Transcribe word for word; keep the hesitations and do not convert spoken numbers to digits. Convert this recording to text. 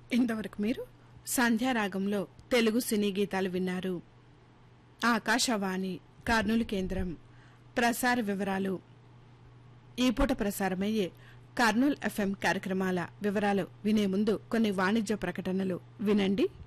ఇంతవరకు మీరు సంధ్యారాగంలో తెలుగు సినీ గీతాలు విన్నారు. ఆకాశవాణి కర్నూలు కేంద్రం ప్రసార వివరాలు. ఈ పూట ప్రసారమయ్యే కర్నూలు ఎఫ్ఎం కార్యక్రమాల వివరాలు వినే ముందు కొన్ని వాణిజ్య ప్రకటనలు వినండి.